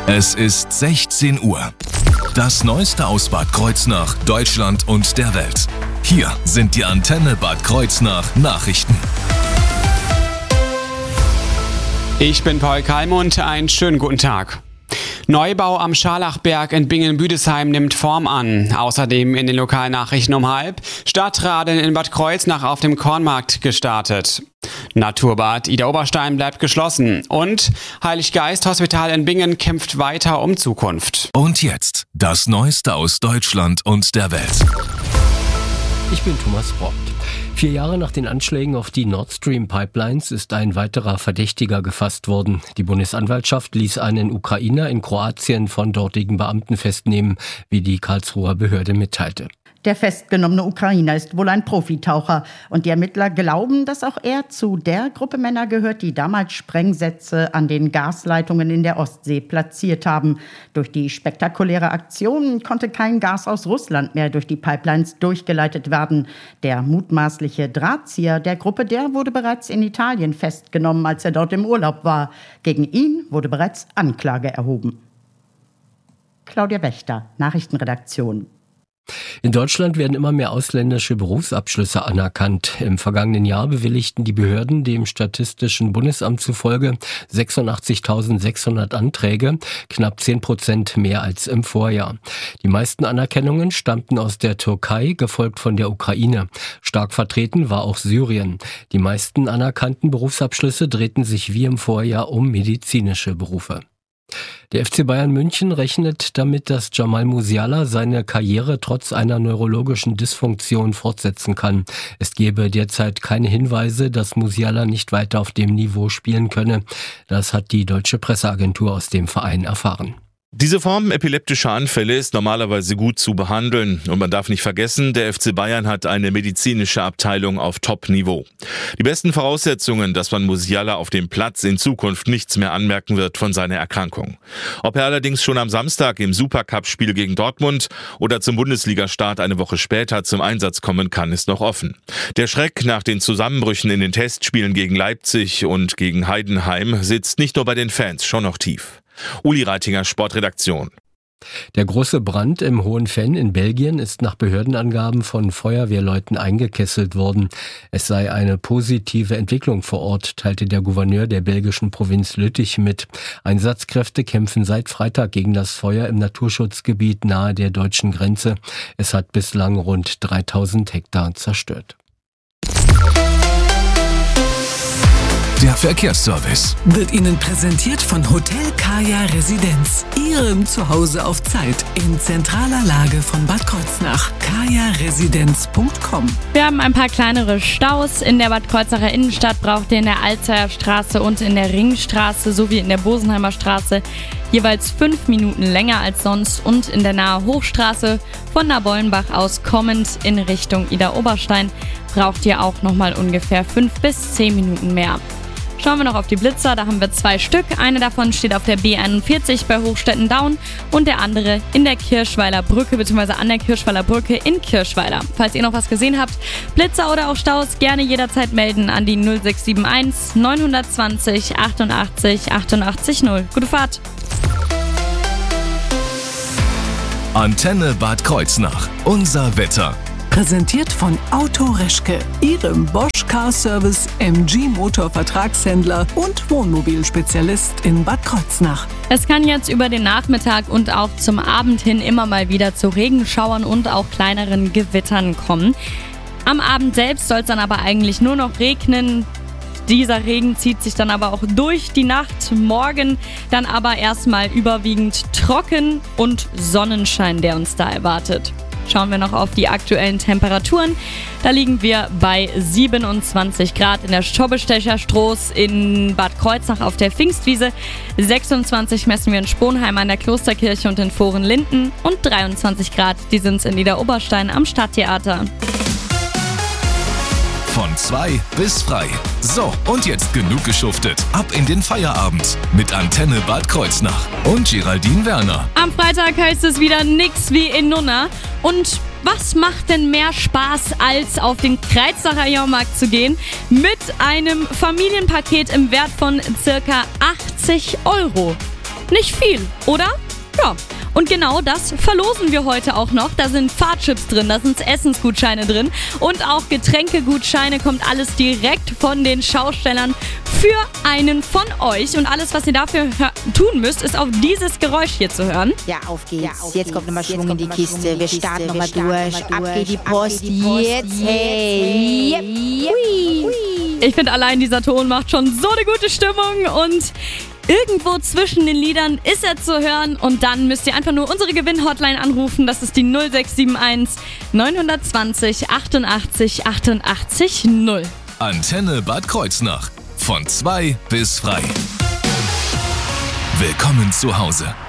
Es ist 16 Uhr. Das Neueste aus Bad Kreuznach, Deutschland und der Welt. Hier sind die Antenne Bad Kreuznach Nachrichten. Ich bin Paul Kalmund, einen schönen guten Tag. Neubau am Scharlachberg in Bingen-Büdesheim nimmt Form an. Außerdem in den Lokalnachrichten um 12:30 Stadtradeln in Bad Kreuznach auf dem Kornmarkt gestartet. Naturbad Idar-Oberstein bleibt geschlossen und Heiliggeist-Hospital in Bingen kämpft weiter um Zukunft. Und jetzt das Neueste aus Deutschland und der Welt. Ich bin Thomas Brockt. 4 Jahre nach den Anschlägen auf die Nord Stream Pipelines ist ein weiterer Verdächtiger gefasst worden. Die Bundesanwaltschaft ließ einen Ukrainer in Kroatien von dortigen Beamten festnehmen, wie die Karlsruher Behörde mitteilte. Der festgenommene Ukrainer ist wohl ein Profitaucher und die Ermittler glauben, dass auch er zu der Gruppe Männer gehört, die damals Sprengsätze an den Gasleitungen in der Ostsee platziert haben. Durch die spektakuläre Aktion konnte kein Gas aus Russland mehr durch die Pipelines durchgeleitet werden. Der mutmaßliche Drahtzieher der Gruppe, der wurde bereits in Italien festgenommen, als er dort im Urlaub war. Gegen ihn wurde bereits Anklage erhoben. Claudia Wächter, Nachrichtenredaktion. In Deutschland werden immer mehr ausländische Berufsabschlüsse anerkannt. Im vergangenen Jahr bewilligten die Behörden dem Statistischen Bundesamt zufolge 86.600 Anträge, knapp 10% mehr als im Vorjahr. Die meisten Anerkennungen stammten aus der Türkei, gefolgt von der Ukraine. Stark vertreten war auch Syrien. Die meisten anerkannten Berufsabschlüsse drehten sich wie im Vorjahr um medizinische Berufe. Der FC Bayern München rechnet damit, dass Jamal Musiala seine Karriere trotz einer neurologischen Dysfunktion fortsetzen kann. Es gebe derzeit keine Hinweise, dass Musiala nicht weiter auf dem Niveau spielen könne. Das hat die deutsche Presseagentur aus dem Verein erfahren. Diese Form epileptischer Anfälle ist normalerweise gut zu behandeln. Und man darf nicht vergessen, der FC Bayern hat eine medizinische Abteilung auf Top-Niveau. Die besten Voraussetzungen, dass man Musiala auf dem Platz in Zukunft nichts mehr anmerken wird von seiner Erkrankung. Ob er allerdings schon am Samstag im Supercup-Spiel gegen Dortmund oder zum Bundesligastart eine Woche später zum Einsatz kommen kann, ist noch offen. Der Schreck nach den Zusammenbrüchen in den Testspielen gegen Leipzig und gegen Heidenheim sitzt nicht nur bei den Fans, schon noch tief. Uli Reitinger, Sportredaktion. Der große Brand im Hohenfenn in Belgien ist nach Behördenangaben von Feuerwehrleuten eingekesselt worden. Es sei eine positive Entwicklung vor Ort, teilte der Gouverneur der belgischen Provinz Lüttich mit. Einsatzkräfte kämpfen seit Freitag gegen das Feuer im Naturschutzgebiet nahe der deutschen Grenze. Es hat bislang rund 3000 Hektar zerstört. Der Verkehrsservice wird Ihnen präsentiert von Hotel Kaya Residenz, Ihrem Zuhause auf Zeit in zentraler Lage von Bad Kreuznach. kajaresidenz.com. Wir haben ein paar kleinere Staus. In der Bad Kreuznacher Innenstadt braucht ihr in der Alzheimer Straße und in der Ringstraße sowie in der Bosenheimer Straße jeweils 5 Minuten länger als sonst und in der Nahe Hochstraße von Nabollenbach aus kommend in Richtung Idar-Oberstein braucht ihr auch nochmal ungefähr 5 bis 10 Minuten mehr. Schauen wir noch auf die Blitzer, da haben wir 2 Stück. Eine davon steht auf der B41 bei Hochstetten-Daun und der andere in der Kirschweiler Brücke bzw. an der Kirschweiler Brücke in Kirschweiler. Falls ihr noch was gesehen habt, Blitzer oder auch Staus, gerne jederzeit melden an die 0671 920 88 88 0. Gute Fahrt! Antenne Bad Kreuznach. Unser Wetter. Präsentiert von Auto Reschke, Ihrem Bosch Car Service MG Motor Vertragshändler und Wohnmobilspezialist in Bad Kreuznach. Es kann jetzt über den Nachmittag und auch zum Abend hin immer mal wieder zu Regenschauern und auch kleineren Gewittern kommen. Am Abend selbst soll es dann aber eigentlich nur noch regnen. Dieser Regen zieht sich dann aber auch durch die Nacht. Morgen dann aber erstmal überwiegend trocken und Sonnenschein, der uns da erwartet. Schauen wir noch auf die aktuellen Temperaturen. Da liegen wir bei 27 Grad in der Schobbestecher Stroß in Bad Kreuznach auf der Pfingstwiese. 26 messen wir in Sponheim an der Klosterkirche und in Vorenlinden. Und 23 Grad, die sind es in Idar-Oberstein am Stadttheater. Von 2 bis frei. So, und jetzt genug geschuftet. Ab in den Feierabend mit Antenne Bad Kreuznach und Geraldine Werner. Am Freitag heißt es wieder nix wie in Nunna. Und was macht denn mehr Spaß, als auf den Kreuznacher Jahrmarkt zu gehen mit einem Familienpaket im Wert von circa 80 €? Nicht viel, oder? Ja. Und genau das verlosen wir heute auch noch. Da sind Fahrchips drin, da sind Essensgutscheine drin und auch Getränkegutscheine, kommt alles direkt von den Schaustellern für einen von euch. Und alles, was ihr dafür tun müsst, ist auf dieses Geräusch hier zu hören. Ja, auf geht's. Jetzt kommt nochmal Schwung in die Kiste. Wir starten nochmal durch. Ab geht die Post. Jetzt. Hey. Ich finde, allein dieser Ton macht schon so eine gute Stimmung und irgendwo zwischen den Liedern ist er zu hören und dann müsst ihr einfach nur unsere Gewinn-Hotline anrufen. Das ist die 0671 920 88 88 0. Antenne Bad Kreuznach. Von 2 bis frei. Willkommen zu Hause.